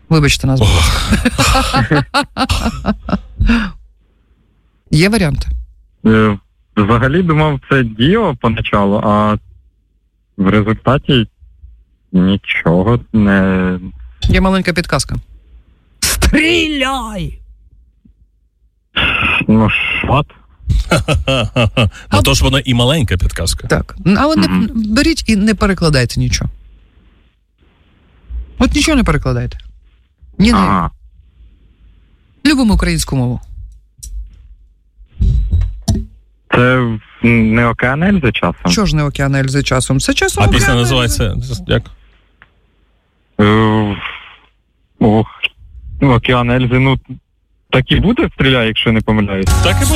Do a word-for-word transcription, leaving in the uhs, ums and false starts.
Вибачте нас, будь ласка. Є варіанти? Е, Взагалі думав, це Діо поначалу, а в результаті нічого не... Є маленька підказка. Стріляй! Ну, шот. Ну, то ж вона і маленька підказка. Так. Але не, беріть і не перекладайте нічого. От нічого не перекладайте. Ні, не. Ага. Любимо українську мову. Це не Океан Ельзи часом? Що ж не Океан Ельзи часом? Це часом А Океан пісня Ельзи. називається як? Е, Ох, Океан Ельзи, ну, так і буде «Стріляй», якщо не помиляюсь. Так і буде.